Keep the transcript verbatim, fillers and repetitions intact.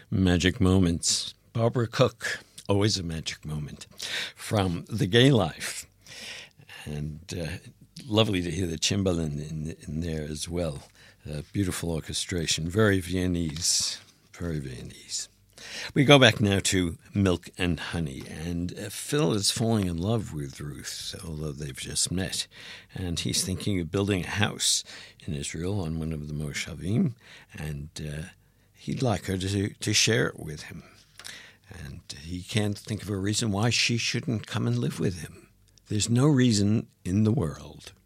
Magic Moments. Barbara Cook, always a magic moment, from The Gay Life. And uh, lovely to hear the cimbalin in, in there as well. Uh, beautiful orchestration, very Viennese, very Viennese. We go back now to Milk and Honey, and uh, Phil is falling in love with Ruth, although they've just met, and he's thinking of building a house in Israel on one of the Moshavim, and uh, he'd like her to, to share it with him. And he can't think of a reason why she shouldn't come and live with him. There's no reason in the world.